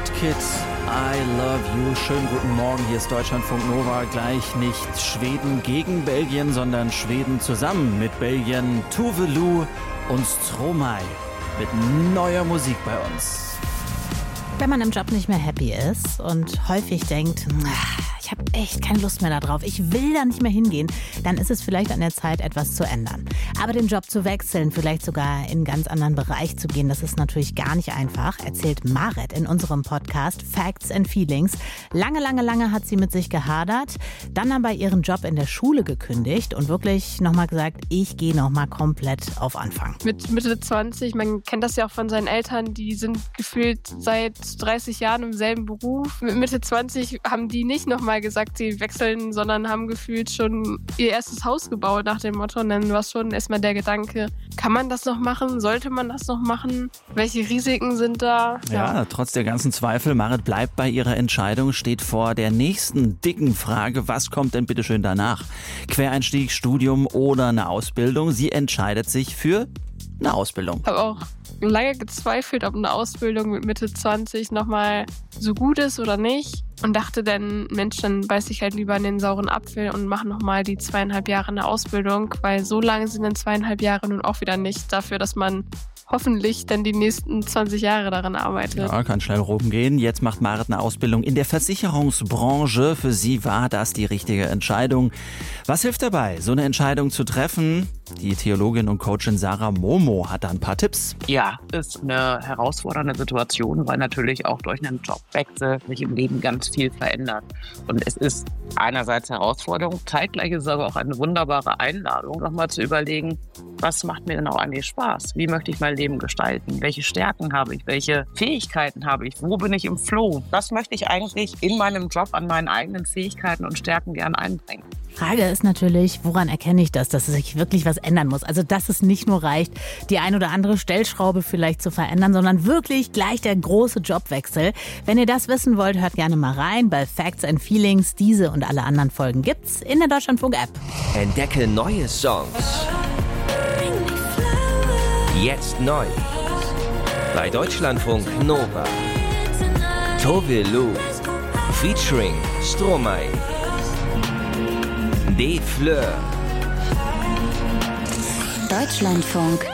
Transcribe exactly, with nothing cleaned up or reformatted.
Kid, I love you. Schönen guten Morgen, hier ist Deutschlandfunk Nova. Gleich nicht Schweden gegen Belgien, sondern Schweden zusammen mit Belgien. Tuvalu und Stromae mit neuer Musik bei uns. Wenn man im Job nicht mehr happy ist und häufig denkt, ich habe echt keine Lust mehr darauf, ich will da nicht mehr hingehen, dann ist es vielleicht an der Zeit, etwas zu ändern. Aber den Job zu wechseln, vielleicht sogar in einen ganz anderen Bereich zu gehen, das ist natürlich gar nicht einfach, erzählt Maret in unserem Podcast Facts and Feelings. Lange, lange, lange hat sie mit sich gehadert, dann aber ihren Job in der Schule gekündigt und wirklich nochmal gesagt, ich gehe nochmal komplett auf Anfang. Mit Mitte zwanzig, man kennt das ja auch von seinen Eltern, die sind gefühlt seit dreißig Jahren im selben Beruf. Mit Mitte zwanzig haben die nicht nochmal gesagt, sie wechseln, sondern haben gefühlt schon ihr erstes Haus gebaut nach dem Motto. Und dann war schon erstmal der Gedanke, kann man das noch machen? Sollte man das noch machen? Welche Risiken sind da? Ja, ja trotz der ganzen Zweifel, Maret bleibt bei ihrer Entscheidung, steht vor der nächsten dicken Frage, was kommt denn bitte schön danach? Quereinstieg, Studium oder eine Ausbildung? Sie entscheidet sich für eine Ausbildung. Ich habe auch lange gezweifelt, ob eine Ausbildung mit Mitte zwanzig nochmal so gut ist oder nicht. Und dachte dann, Mensch, dann beiß ich halt lieber in den sauren Apfel und mache nochmal die zweieinhalb Jahre eine Ausbildung, weil so lange sind dann zweieinhalb Jahre nun auch wieder nicht dafür, dass man hoffentlich dann die nächsten zwanzig Jahre daran arbeitet. Ja, kann schnell rumgehen. Jetzt macht Maret eine Ausbildung in der Versicherungsbranche. Für sie war das die richtige Entscheidung. Was hilft dabei, so eine Entscheidung zu treffen? Die Theologin und Coachin Sarah Momo hat da ein paar Tipps. Ja, ist eine herausfordernde Situation, weil natürlich auch durch einen Jobwechsel sich im Leben ganz viel verändert. Und es ist einerseits Herausforderung, zeitgleich ist es aber auch eine wunderbare Einladung, nochmal zu überlegen, was macht mir denn auch eigentlich Spaß? Wie möchte ich mein Leben gestalten? Welche Stärken habe ich? Welche Fähigkeiten habe ich? Wo bin ich im Flow? Was möchte ich eigentlich in meinem Job an meinen eigenen Fähigkeiten und Stärken gern einbringen? Frage ist natürlich, woran erkenne ich das, dass sich wirklich was ändern muss? Also, dass es nicht nur reicht, die ein oder andere Stellschraube vielleicht zu verändern, sondern wirklich gleich der große Jobwechsel. Wenn ihr das wissen wollt, hört gerne mal rein bei Facts and Feelings. Diese und alle anderen Folgen gibt's in der Deutschlandfunk-App. Entdecke neue Songs. Jetzt neu. Bei Deutschlandfunk Nova. Tuvalu. Featuring Stromae. Des Fleurs. Deutschlandfunk